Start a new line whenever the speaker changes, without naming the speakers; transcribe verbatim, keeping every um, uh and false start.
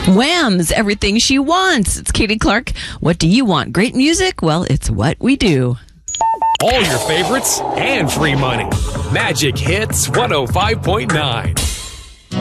Wham's Everything She Wants. It's Katie Clark. What do you want? Great music? Well, it's what we do.
All your favorites and free money. Magic Hits one oh five point nine.